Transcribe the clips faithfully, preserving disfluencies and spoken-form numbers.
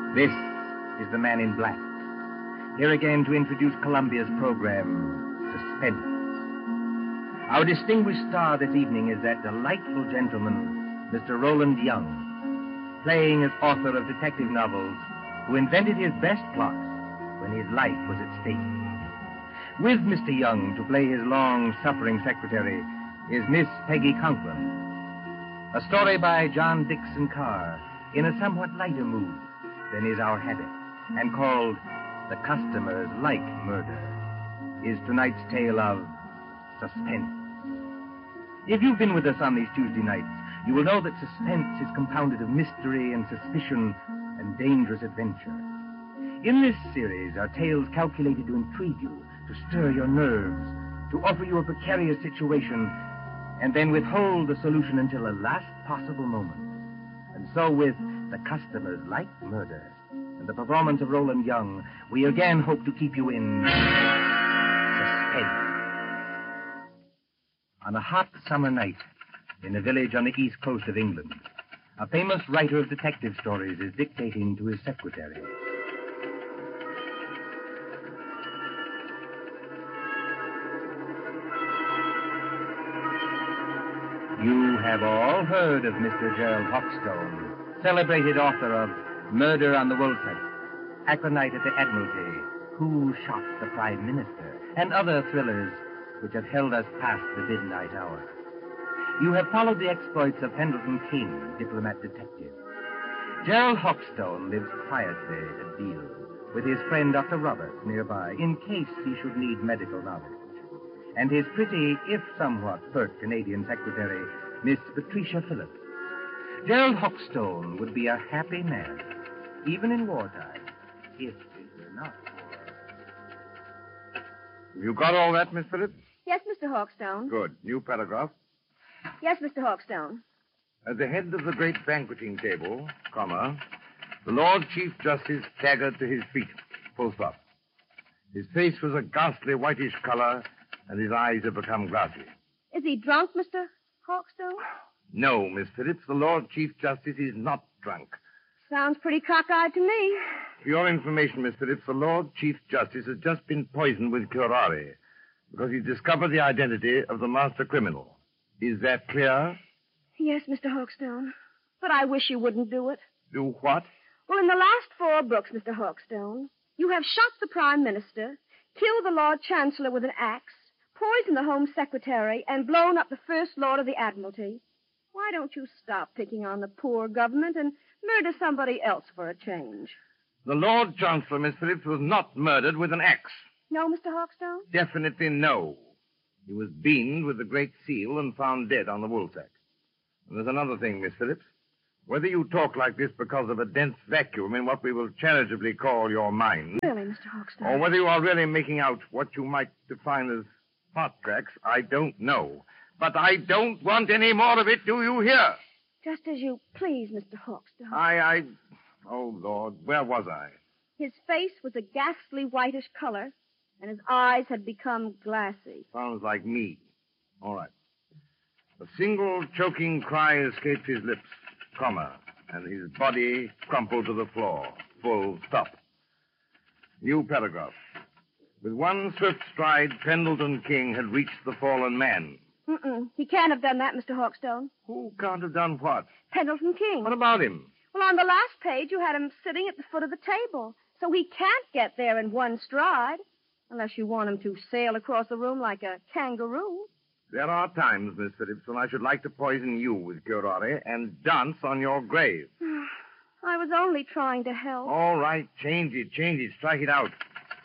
This is the Man in Black. Here again to introduce Columbia's program, Suspense. Our distinguished star this evening is that delightful gentleman, Mister Roland Young, playing as author of detective novels who invented his best plots when his life was at stake. With Mister Young to play his long-suffering secretary is Miss Peggy Conklin. A story by John Dixon Carr in a somewhat lighter mood than is our habit, and called The Customers Like Murder, is tonight's tale of suspense. If you've been with us on these Tuesday nights, you will know that suspense is compounded of mystery and suspicion and dangerous adventure. In this series are tales calculated to intrigue you, to stir your nerves, to offer you a precarious situation, and then withhold the solution until the last possible moment. And so with The Customers Like Murder and the performance of Roland Young, we again hope to keep you in suspense. On a hot summer night in a village on the east coast of England, a famous writer of detective stories is dictating to his secretary. You have all heard of Mister Gerald Hawkstone, celebrated author of Murder on the Woolsack, Aconite at the Admiralty, Who Shot the Prime Minister, and other thrillers which have held us past the midnight hour. You have followed the exploits of Pendleton King, diplomat detective. Gerald Hawkstone lives quietly at Deal with his friend Doctor Roberts nearby in case he should need medical knowledge, and his pretty, if somewhat pert Canadian secretary, Miss Patricia Phillips. Gerald Hawkstone would be a happy man, even in wartime, if it were not for... You got all that, Miss Phillips? Yes, Mister Hawkstone. Good. New paragraph. Yes, Mister Hawkstone. At the head of the great banqueting table, comma, the Lord Chief Justice staggered to his feet, full stop. His face was a ghastly whitish color, and his eyes had become glassy. Is he drunk, Mister Hawkstone? No, Miss Phillips, the Lord Chief Justice is not drunk. Sounds pretty cockeyed to me. For your information, Miss Phillips, the Lord Chief Justice has just been poisoned with curare because he discovered the identity of the master criminal. Is that clear? Yes, Mister Hawkstone. But I wish you wouldn't do it. Do what? Well, in the last four books, Mister Hawkstone, you have shot the Prime Minister, killed the Lord Chancellor with an axe, poisoned the Home Secretary, and blown up the First Lord of the Admiralty. Why don't you stop picking on the poor government and murder somebody else for a change? The Lord Chancellor, Miss Phillips, was not murdered with an axe. No, Mister Hawkstone? Definitely no. He was beamed with the Great Seal and found dead on the Woolsack. And there's another thing, Miss Phillips. Whether you talk like this because of a dense vacuum in what we will charitably call your mind... Really, Mister Hawkstone? Or whether you are really making out what you might define as hot cracks, I don't know. But I don't want any more of it, do you hear? Just as you please, Mister Hawkstone. I, I... Oh, Lord, where was I? His face was a ghastly whitish color, and his eyes had become glassy. Sounds like me. All right. A single choking cry escaped his lips, comma, and his body crumpled to the floor. Full stop. New paragraph. With one swift stride, Pendleton King had reached the fallen man. Mm-mm. He can't have done that, Mister Hawkstone. Who can't have done what? Pendleton King. What about him? Well, on the last page, you had him sitting at the foot of the table, so he can't get there in one stride, unless you want him to sail across the room like a kangaroo. There are times, Miss Phillips, when I should like to poison you with curare and dance on your grave. I was only trying to help. All right, change it, change it, strike it out.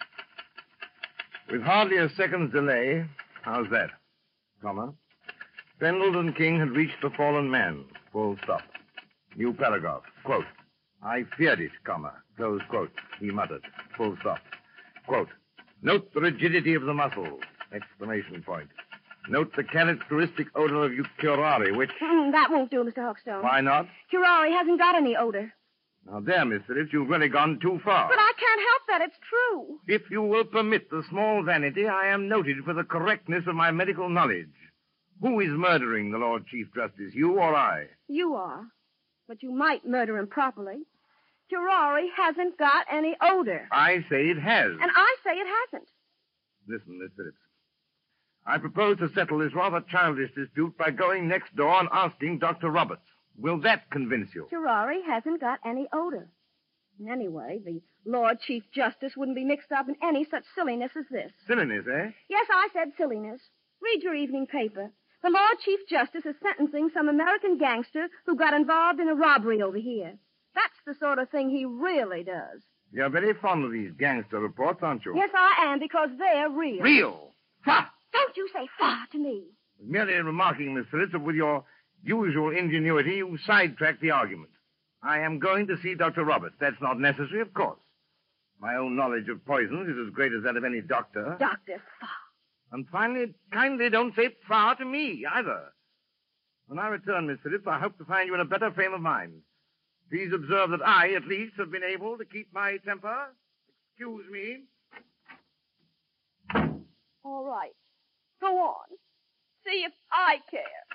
With hardly a second's delay, how's that? Comma. Pendleton King had reached the fallen man. Full stop. New paragraph. Quote. I feared it, comma. Close quote. He muttered. Full stop. Quote. Note the rigidity of the muscles. Exclamation point. Note the characteristic odor of curare, which... Mm, that won't do, Mister Hawkstone. Why not? Curare hasn't got any odor. Now, there, Miss Phillips, you've really gone too far. But I can't help that. It's true. If you will permit the small vanity, I am noted for the correctness of my medical knowledge. Who is murdering the Lord Chief Justice, you or I? You are. But you might murder him properly. Curare hasn't got any odor. I say it has. And I say it hasn't. Listen, Miss Phillips. I propose to settle this rather childish dispute by going next door and asking Doctor Roberts. Will that convince you? Curare hasn't got any odor. Anyway, the Lord Chief Justice wouldn't be mixed up in any such silliness as this. Silliness, eh? Yes, I said silliness. Read your evening paper. The Lord Chief Justice is sentencing some American gangster who got involved in a robbery over here. That's the sort of thing he really does. You're very fond of these gangster reports, aren't you? Yes, I am, because they're real. Real? Fa! Don't you say fa to me. Merely remarking, Miss Phillips, that with your usual ingenuity, you sidetracked the argument. I am going to see Doctor Roberts. That's not necessary, of course. My own knowledge of poisons is as great as that of any doctor. Doctor Fa. And finally, kindly don't say fa to me, either. When I return, Miss Phillips, I hope to find you in a better frame of mind. Please observe that I, at least, have been able to keep my temper. Excuse me. All right. Go on. See if I care.